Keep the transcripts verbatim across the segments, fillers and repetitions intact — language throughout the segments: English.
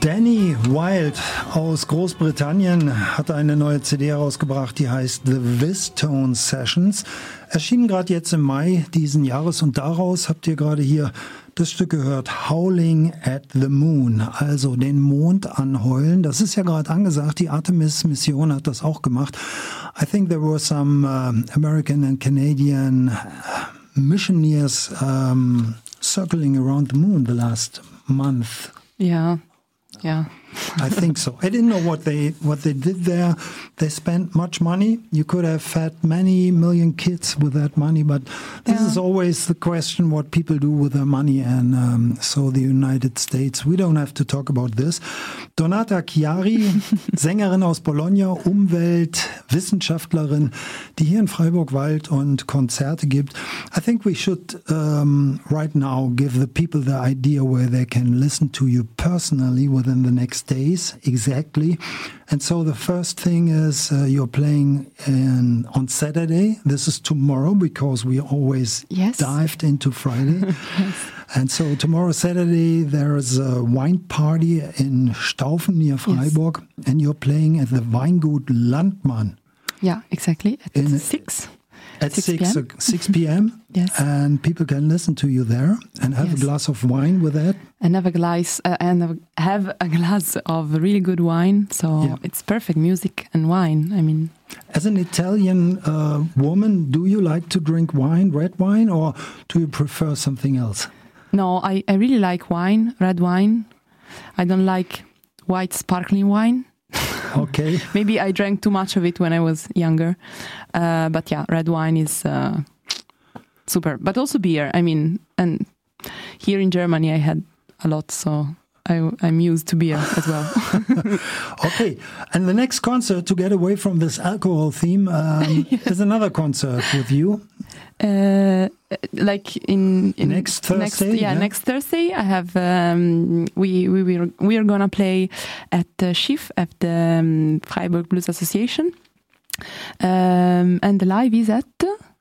Danny Wilde aus Großbritannien hat eine neue C D herausgebracht, die heißt The Vistone Sessions. Erschienen gerade jetzt im Mai diesen Jahres und daraus habt ihr gerade hier das Stück gehört, Howling at the Moon, also den Mond anheulen. Das ist ja gerade angesagt, die Artemis-Mission hat das auch gemacht. I think there were some uh, American and Canadian missionaries um, circling around the moon the last month. Yeah. Yeah. I think so. I didn't know what they what they did there. They spent much money. You could have fed many million kids with that money, but this yeah. is always the question: what people do with their money. And um, so the United States. We don't have to talk about this. Donata Chiari, Sängerin aus Bologna, Umweltwissenschaftlerin, die hier in Freiburg weilt und Konzerte gibt. I think we should um, right now give the people the idea where they can listen to you personally within the next days, exactly. And so the first thing is uh, you're playing in, on Saturday. This is tomorrow because we always yes. dived into Friday. Yes. And so tomorrow, Saturday, there is a wine party in Staufen near Freiburg. Yes. And you're playing at the Weingut Landmann. Yeah, exactly. At in, six. At six p.m. Yes. And people can listen to you there and have yes. a glass of wine with that. And have a glass uh, and have a glass of really good wine. So yeah. it's perfect music and wine. I mean, as an Italian uh, woman, do you like to drink wine, red wine, or do you prefer something else? No, I, I really like wine, red wine. I don't like white sparkling wine. Okay. Maybe I drank too much of it when I was younger. Uh, but yeah, red wine is uh, super. But also beer. I mean, and here in Germany I had a lot, so I, I'm used to beer as well. Okay. And the next concert, to get away from this alcohol theme, um, yeah. is another concert with you. Uh, like in, in next Thursday, next, yeah, yeah, next Thursday, I have um, we we we we are gonna play at the Schiff at the um, Freiburg Blues Association, um, and the live is at.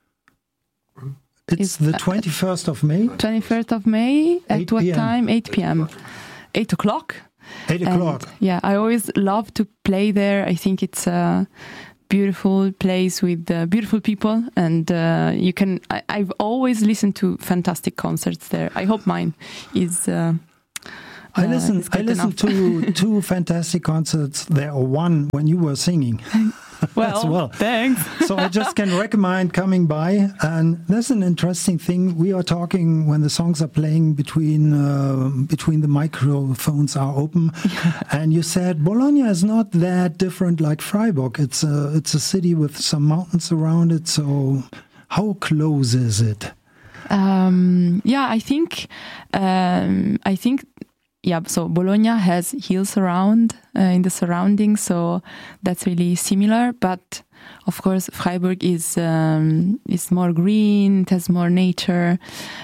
It's the twenty-first of May. twenty-first of May at what time? eight p.m. eight o'clock. Eight o'clock. And, yeah, I always love to play there. I think it's a beautiful place with uh, beautiful people, and uh, you can. I, I've always listened to fantastic concerts there. I hope mine is. Uh, I listened. uh, I listened to two fantastic concerts there. Or one when you were singing. Well, as well. Thanks. So I just can recommend coming by. And there's an interesting thing. We are talking when the songs are playing between uh, between the microphones are open. Yeah. And you said Bologna is not that different like Freiburg. It's a it's a city with some mountains around it. So how close is it? Um, yeah, I think um, I think. Yeah, so Bologna has hills around uh, in the surroundings, so that's really similar. But of course, Freiburg is um, is more green. It has more nature.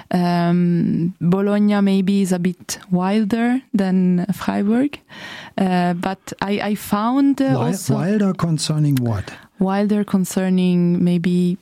Um, Bologna maybe is a bit wilder than Freiburg, uh, but I, I found uh, Wild, also wilder concerning what? Wilder concerning maybe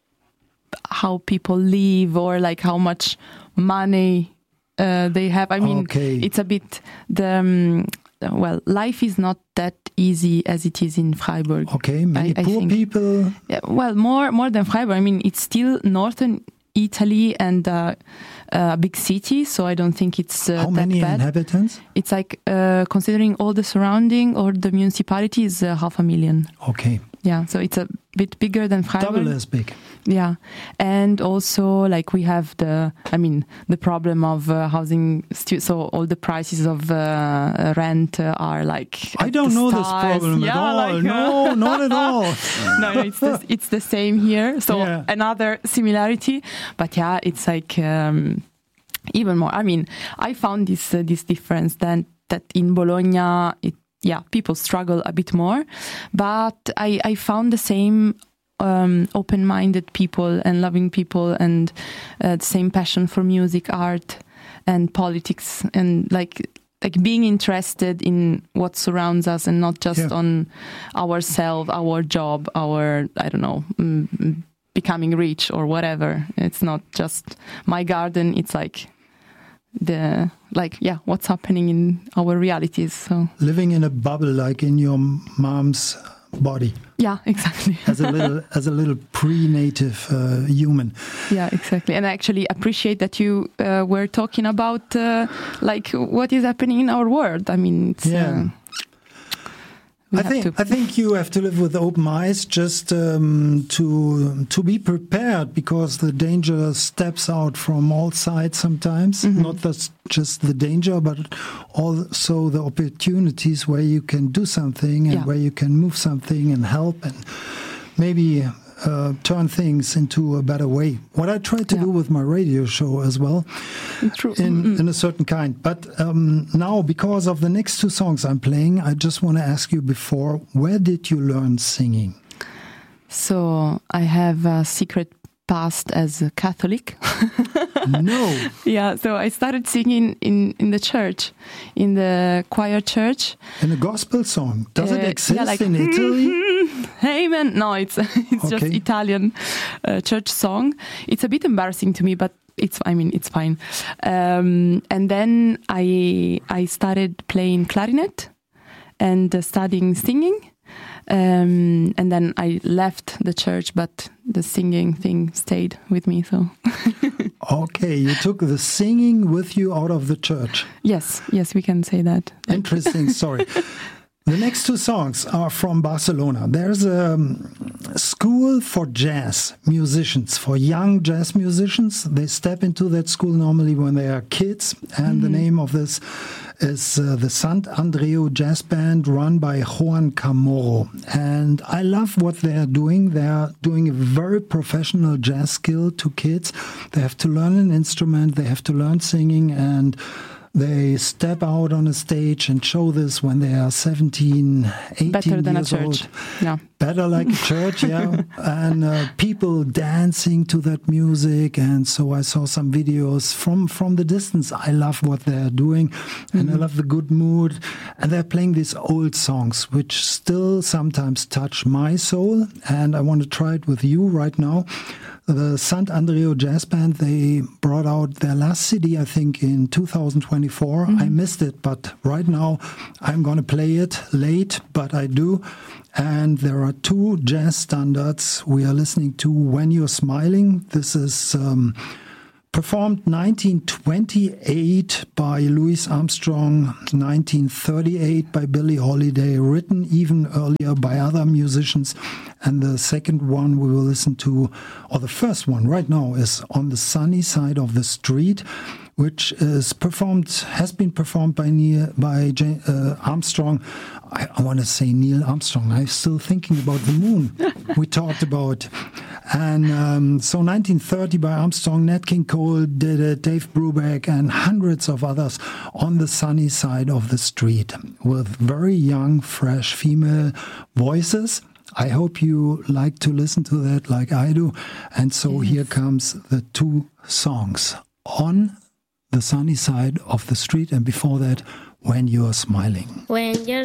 how people live or like how much money. Uh, they have, I mean, okay. It's a bit, the um, well, life is not that easy as it is in Freiburg. Okay, many I, I poor think. people. Yeah, well, more more than Freiburg. I mean, it's still northern Italy and uh, a big city, so I don't think it's uh, How that many bad. inhabitants? It's like, uh, considering all the surrounding or the municipality is uh, half a million. Okay. Yeah, so it's a bit bigger than Freiburg. Double as big. Yeah, and also like we have the, I mean, the problem of uh, housing. Stu- so all the prices of uh, rent uh, are like. I don't know stars. this problem yeah, at all. Like, uh, no, not at all. no, no, it's the, it's the same here. So yeah. another similarity, but yeah, it's like um, even more. I mean, I found this uh, this difference then that in Bologna it. Yeah, people struggle a bit more, but I, I found the same um, open-minded people and loving people and uh, the same passion for music, art, and politics, and like like being interested in what surrounds us and not just yeah. on ourselves, our job, our I don't know, mm, becoming rich or whatever. It's not just my garden. It's like the like yeah what's happening in our realities. So living in a bubble, like in your mom's body. Yeah, exactly. as a little as a little pre-native uh, human. Yeah, exactly. And I actually appreciate that you uh, were talking about uh, like what is happening in our world. I mean, it's, yeah. Uh, I think to. I think you have to live with open eyes, just um, to to be prepared, because the danger steps out from all sides sometimes. Mm-hmm. Not that's just the danger, but also the opportunities where you can do something and yeah. where you can move something and help and maybe uh, turn things into a better way. What I try to yeah. do with my radio show as well, True. in Mm-hmm. in a certain kind. But um, now, because of the next two songs I'm playing, I just want to ask you before, where did you learn singing? So I have a secret past as a Catholic. No. Yeah, so I started singing in, in the church, in the choir church. In a gospel song. Does Uh, it exist yeah, like, in Italy? Amen. No, it's it's Okay. just Italian uh, church song. It's a bit embarrassing to me, but it's I mean it's fine. Um, and then I I started playing clarinet and uh, studying singing. Um, and then I left the church, but the singing thing stayed with me. So Okay, you took the singing with you out of the church. yes, yes, we can say that. Interesting story. The next two songs are from Barcelona. There's a um, school for jazz musicians, for young jazz musicians. They step into that school normally when they are kids. And mm-hmm. the name of this is uh, the Sant Andreu Jazz Band, run by Juan Camorro. And I love what they're doing. They're doing a very professional jazz skill to kids. They have to learn an instrument. They have to learn singing, and they step out on a stage and show this when they are seventeen, eighteen Better than years a church. old. Yeah. Better like a church, yeah. And uh, people dancing to that music. And so I saw some videos from, from the distance. I love what they're doing. And mm-hmm. I love the good mood. And they're playing these old songs, which still sometimes touch my soul. And I want to try it with you right now. The Sant Andreu Jazz Band, they brought out their last C D, I think, in two thousand twenty-four. Mm-hmm. I missed it, but right now I'm going to play it late, but I do. And there are two jazz standards we are listening to. When You're Smiling, this is um, performed nineteen twenty-eight by Louis Armstrong, nineteen thirty-eight by Billie Holiday, written even earlier by other musicians. And the second one we will listen to, or the first one right now, is On the Sunny Side of the Street, which is performed, has been performed by Neil, by J, uh, Armstrong. I, I want to say Neil Armstrong. I'm still thinking about the moon we talked about. And um, so nineteen thirty by Armstrong, Nat King Cole did it, Dave Brubeck, and hundreds of others, On the Sunny Side of the Street, with very young, fresh female voices. I hope you like to listen to that like I do. And so yes. Here comes the two songs, On the Sunny Side of the Street, and before that, When You're Smiling. When you're